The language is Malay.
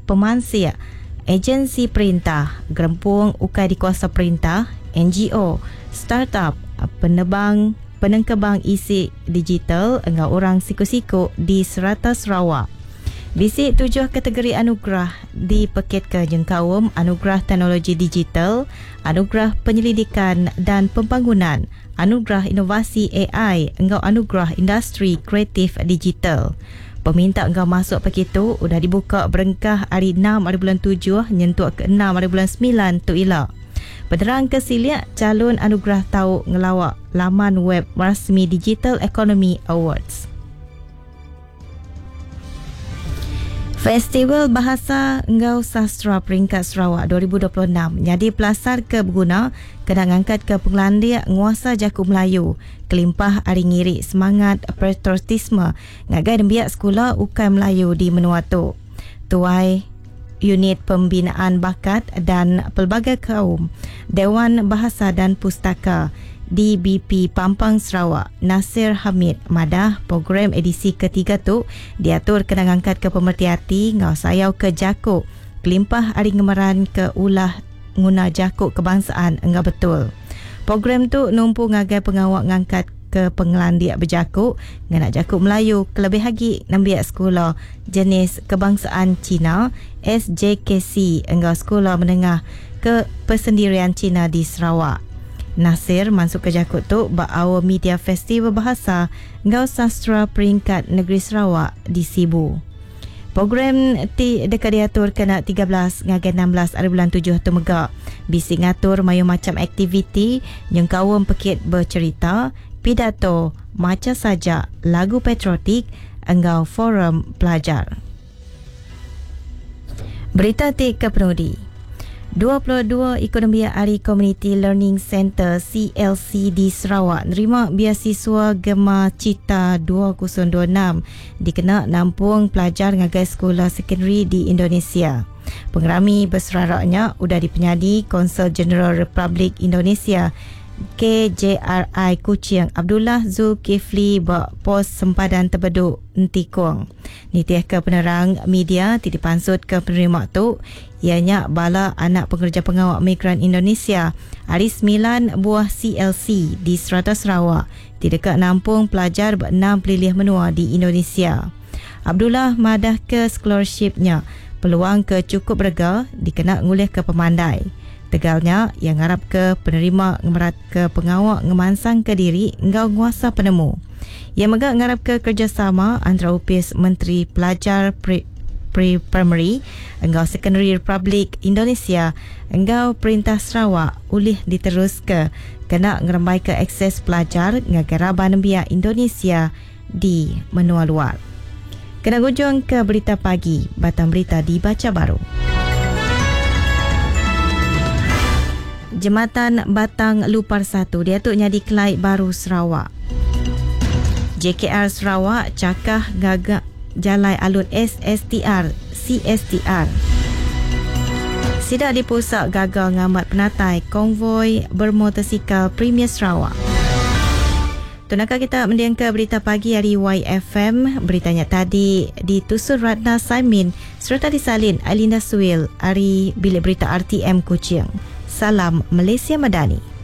pemansir, agensi perintah, gerempung ukai di kuasa perintah, NGO, startup, penengkebang isi digital engau orang siku-siku di serata Sarawak. Bisik 7 kategori anugerah dipeketkan jengkawum anugerah teknologi digital, anugerah penyelidikan dan pembangunan, anugerah inovasi AI, engau anugerah industri kreatif digital. Peminta engau masuk begitu sudah dibuka berengkah hari 6 hari bulan 7 nyentuh ke 6 hari bulan 9 tu elak. Penerang kesiliak calon anugerah tahu ngelawak laman web rasmi Digital Economy Awards. Festival Bahasa Engau Sastra Peringkat Sarawak 2026 jadi pelasar ke berguna kena ngangkat ke pengelandia nguasa jaku Melayu kelimpah ari ngiri semangat patriotisme ngagai dembiak sekolah ukai Melayu di Menuatu. Tuai Unit Pembinaan Bakat dan Pelbagai Kaum Dewan Bahasa dan Pustaka DBP Pampang Sarawak Nasir Hamid madah program edisi ketiga tu diatur kena ngangkat ke pemerhati ngau sayau ke jakuk kelimpah ari ngemaran ke ulah nguna jakuk kebangsaan enggak betul. Program tu numpu ngagai pengawak ngangkat ke pengelandiak berjakuk nganak jakuk Melayu kelebih lagi nambiak sekolah jenis kebangsaan Cina SJKC enggau sekolah menengah ke persendirian Cina di Sarawak. Nasir masuk ke jakut tu ba'awa media festival bahasa Engau Sastra Peringkat Negeri Sarawak di Sibu. Program dekat diatur kena 13 ngagai 16 hari bulan 7 tu megak. Bisi ngatur mayu macam aktiviti yang kawam pekit bercerita, pidato, macam saja, lagu patriotik, engau forum pelajar. Berita ke penudi. 22 Ekonomi Ari Community Learning Center CLC di Sarawak nerima beasiswa Gema Cita 2026 dikena nampung pelajar ngagai sekolah sekondari di Indonesia. Pengerami berseraraknya sudah dipenyadi Konsul Jeneral Republik Indonesia KJRI Kuching Abdullah Zulkifli pos sempadan terbeduk Ntikong. Nitiah ke penerang media dipansut ke penerima tu ianya bala anak pekerja pengawal migran Indonesia hari 9 buah CLC di Serata Sarawak di dekat nampung pelajar ber-6 pelilih menua di Indonesia. Abdullah madah ke scholarshipnya peluang ke cukup rega dikena ngulih ke pemandai. Tegalnya yang ngarap ke penerima ngemerat ke pengawak ngemansang ke diri engau nguasa penemu. Yang megak ngarap ke kerjasama antara upis Menteri Pelajar Primary engau Sekondari Republik Indonesia engau Perintah Sarawak ulih diterus ke kena ngerembai ke akses pelajar ngagara Banembia Indonesia di menua luar. Kena gujung ke berita pagi, batang berita dibaca baru. Jembatan Batang Lupar 1 diatuknya di Kelait Baru Sarawak. JKR Sarawak cakah gagak jalai alun SSTR CSTR. Sidak di pusat gagal ngamat penatai konvoi bermotosikal Premier Sarawak. Tunakah kita mendengar berita pagi hari YFM. Beritanya tadi ditusun Ratna Saimin serta disalin Alinda Suil hari bilik berita RTM Kuching. Salam Malaysia Madani.